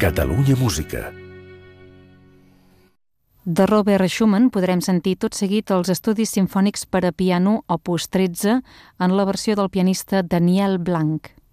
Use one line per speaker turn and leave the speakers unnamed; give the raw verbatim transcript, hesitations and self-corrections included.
Catalunya Música.
De Robert Schumann podrem sentir tot seguit els estudis simfònics per a piano opus tretze en la versió del pianista Daniel Blanc.